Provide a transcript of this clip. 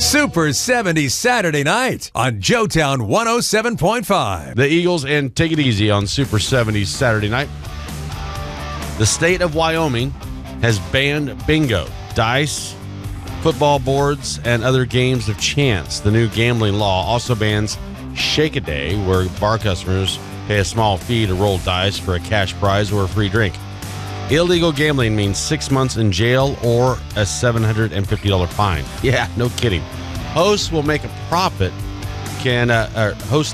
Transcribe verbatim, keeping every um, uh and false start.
Super seventies Saturday night on Joetown one oh seven point five. The Eagles and Take It Easy on Super seventies Saturday night. The state of Wyoming has banned bingo, dice, football boards, and other games of chance. The new gambling law also bans Shake-a-Day, where bar customers pay a small fee to roll dice for a cash prize or a free drink. Illegal gambling means six months in jail or a seven hundred fifty dollars fine. Yeah, no kidding. Hosts will make a profit. Can uh, uh, hosts